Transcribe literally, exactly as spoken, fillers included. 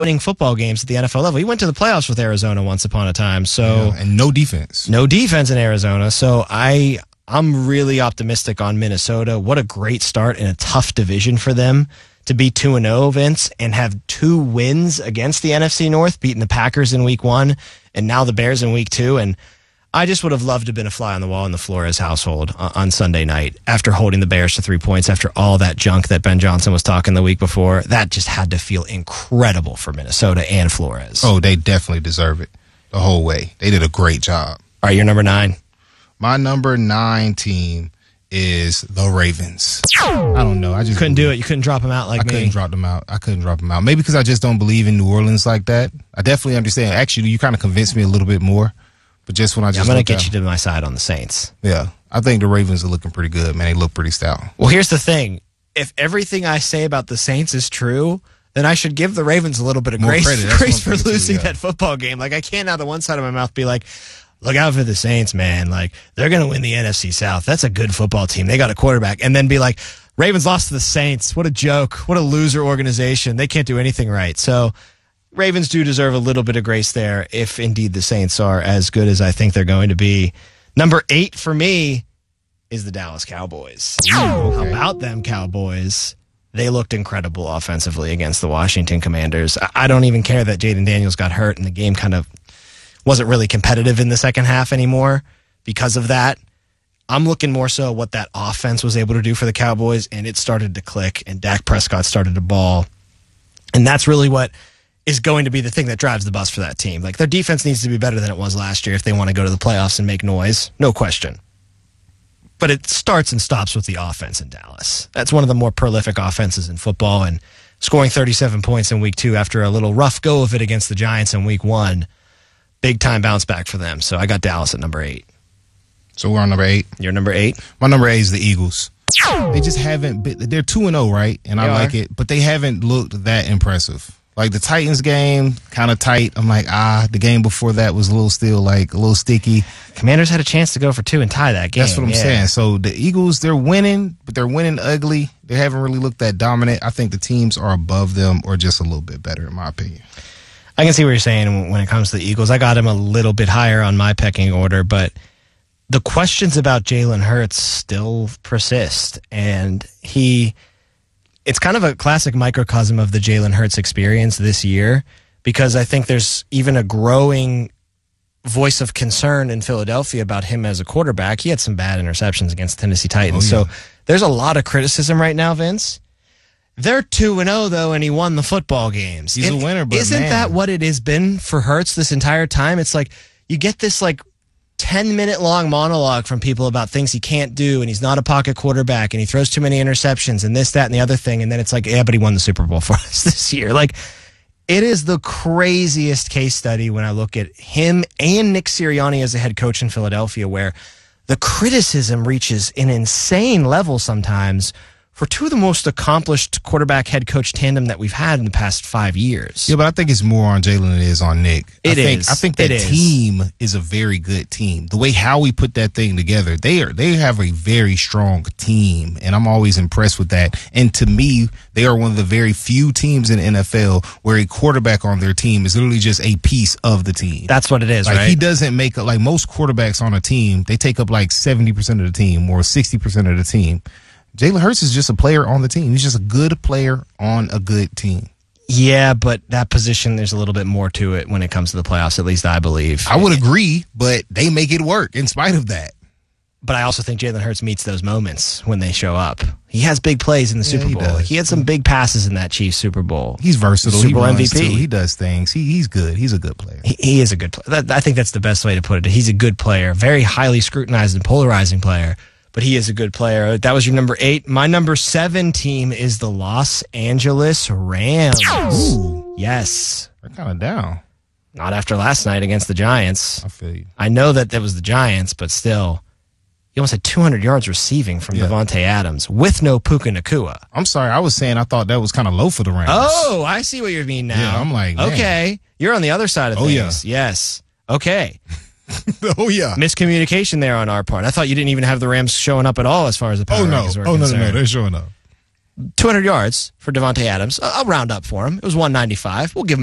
winning football games at the N F L level. He went to the playoffs with Arizona once upon a time. So yeah, and no defense. No defense in Arizona. So I, I'm really optimistic on Minnesota. What a great start in a tough division for them to be two and oh, Vince, and have two wins against the N F C North, beating the Packers in week one and now the Bears in week two. And I just would have loved to have been a fly on the wall in the Flores household on Sunday night after holding the Bears to three points, after all that junk that Ben Johnson was talking the week before. That just had to feel incredible for Minnesota and Flores. Oh, they definitely deserve it the whole way. They did a great job. All right, you're number nine. My number nine team is the Ravens. I don't know. I just couldn't do it. You couldn't drop them out like I me. couldn't drop them out. I couldn't drop them out. Maybe because I just don't believe in New Orleans like that. I definitely understand. Actually, you kind of convinced me a little bit more. But just when I just yeah, I'm going to get out, you to my side on the Saints. Yeah. I think the Ravens are looking pretty good, man. They look pretty stout. Well, here's the thing. If everything I say about the Saints is true, then I should give the Ravens a little bit of More grace, credit. grace for losing too, yeah. that football game. Like, I can't out of one side of my mouth be like, look out for the Saints, man. Like, they're going to win the N F C South. That's a good football team. They got a quarterback. And then be like, Ravens lost to the Saints. What a joke. What a loser organization. They can't do anything right. So Ravens do deserve a little bit of grace there if indeed the Saints are as good as I think they're going to be. Number eight for me is the Dallas Cowboys. Ooh, okay. How about them Cowboys? They looked incredible offensively against the Washington Commanders. I don't even care that Jaden Daniels got hurt and the game kind of wasn't really competitive in the second half anymore because of that. I'm looking more so at what that offense was able to do for the Cowboys, and it started to click, and Dak Prescott started to ball. And that's really what is going to be the thing that drives the bus for that team. Like, their defense needs to be better than it was last year if they want to go to the playoffs and make noise. No question. But it starts and stops with the offense in Dallas. That's one of the more prolific offenses in football, and scoring thirty-seven points in week two after a little rough go of it against the Giants in week one, big time bounce back for them. So I got Dallas at number eight. So we're on number eight. You're number eight? My number eight is the Eagles. They just haven't been, they're two and oh, right? And They I are. like it, but they haven't looked that impressive. Like the Titans game, kind of tight. I'm like, ah, the game before that was a little still like a little sticky. Commanders had a chance to go for two and tie that game. That's what I'm yeah. saying. So the Eagles, they're winning, but they're winning ugly. They haven't really looked that dominant. I think the teams are above them or just a little bit better, in my opinion. I can see what you're saying when it comes to the Eagles. I got him a little bit higher on my pecking order, but the questions about Jalen Hurts still persist. And he, it's kind of a classic microcosm of the Jalen Hurts experience this year, because I think there's even a growing voice of concern in Philadelphia about him as a quarterback. He had some bad interceptions against the Tennessee Titans. Oh, yeah. So there's a lot of criticism right now, Vince. They're two and oh, though, and he won the football games. He's It- a winner, but isn't man. that what it has been for Hurts this entire time? It's like you get this like ten-minute long monologue from people about things he can't do, and he's not a pocket quarterback, and he throws too many interceptions, and this, that, and the other thing, and then it's like, yeah, but he won the Super Bowl for us this year. Like, it is the craziest case study when I look at him and Nick Sirianni as a head coach in Philadelphia, where the criticism reaches an insane level sometimes for two of the most accomplished quarterback head coach tandem that we've had in the past five years. Yeah, but I think it's more on Jalen than it is on Nick. It I think, is. I think that It is. team is a very good team. The way Howie put that thing together, they are they have a very strong team, and I'm always impressed with that. And to me, they are one of the very few teams in the N F L where a quarterback on their team is literally just a piece of the team. That's what it is, Like right? he doesn't make like most quarterbacks on a team, they take up like seventy percent of the team or sixty percent of the team. Jalen Hurts is just a player on the team. He's just a good player on a good team. Yeah, but that position, there's a little bit more to it when it comes to the playoffs, at least I believe. I would agree, but they make it work in spite of that. But I also think Jalen Hurts meets those moments when they show up. He has big plays in the Yeah, Super he Bowl. does. He had some big passes in that Chiefs Super Bowl. He's versatile. Super he Bowl runs M V P. too. He does things. He he's good. He's a good player. He, he is a good player. That, I think that's the best way to put it. He's a good player, very highly scrutinized and polarizing player, but he is a good player. That was your number eight. My number seven team is the Los Angeles Rams. Ooh. Yes. They're kind of down. Not after last night against the Giants. I feel you. I know that that was the Giants, but still, he almost had two hundred yards receiving from Yeah. Devontae Adams with no Puka Nakua. I'm sorry. I was saying I thought that was kind of low for the Rams. Oh, I see what you mean now. Yeah, I'm like, man. okay, you're on the other side of Oh, things. Yes. Okay. oh yeah. Miscommunication there on our part. I thought you didn't even have the Rams showing up at all as far as the power Oh no. rankings were Oh no, no, concerned. no. They're showing up. two hundred yards for Devontae Adams. I'll round up for him. It was one ninety-five. We'll give him